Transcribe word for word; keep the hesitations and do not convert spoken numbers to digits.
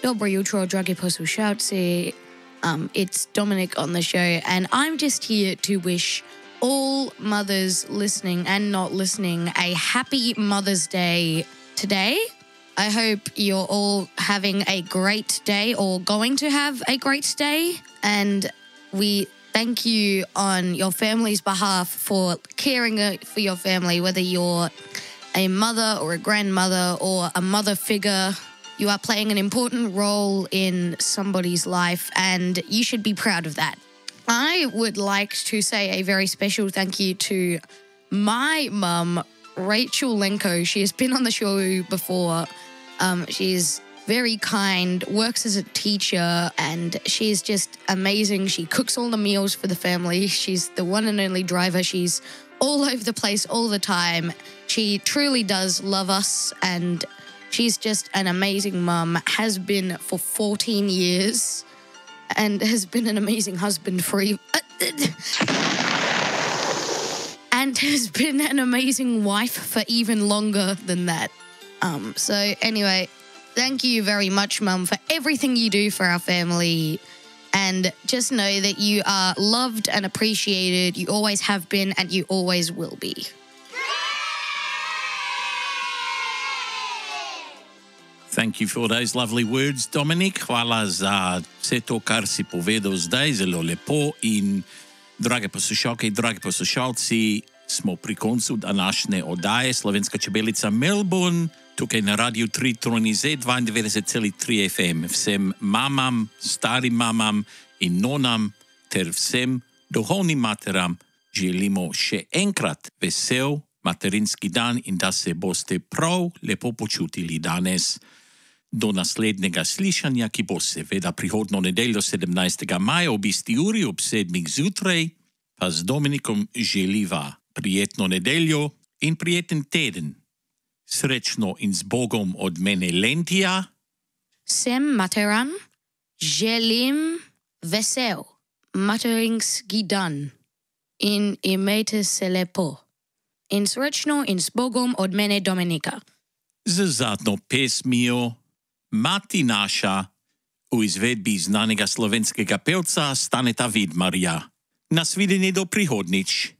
Dobro jutro, dragi poslušalci. Um, it's Dominic on the show, and I'm just here to wish all mothers listening and not listening a happy Mother's Day today. I hope you're all having a great day or going to have a great day, and we thank you on your family's behalf for caring for your family, whether you're a mother or a grandmother or a mother figure. You are playing an important role in somebody's life, and you should be proud of that. I would like to say a very special thank you to my mum, Rachel Lenko. She has been on the show before. Um, she's very kind, works as a teacher, and she's just amazing. She cooks all the meals for the family. She's the one and only driver. She's all over the place all the time. She truly does love us, and she's just an amazing mum, has been for fourteen years, and has been an amazing husband for e- and has been an amazing wife for even longer than that. Um, so anyway, thank you very much, Mum, for everything you do for our family. And just know that you are loved and appreciated. You always have been, and you always will be. Thank you for those lovely words, Dominic. Hvala za vse to, kar si povedal zdaj, zelo lepo. In drage poslušalke in dragi poslušalci, smo pri koncu današnje oddaje Slovenska čebelica Melbourne, tukaj na Radio tri Tronize dvaindevetdeset celih tri F M. Vsem mamam, starim mamam in nonam ter vsem duhovnim materam želimo še enkrat vesel materinski dan in da se boste prav lepo počutili danes. Do naslednjega slišanja, ki bo seveda prihodno nedeljo sedemnajstega maja ob isti uri ob sedmih zjutraj, pa z Dominikom želiva prijetno nedeljo in prijeten teden. Srečno in z Bogom od mene Lentija. Vsem materam želim vesel materinski dan in imejte se lepo. In srečno in s Bogom od mene Dominika. Z zadnjo pesmijo Mati naša v izvedbi znanega slovenskega pevca Staneta Vidmarja. Nasvidenje do prihodnič.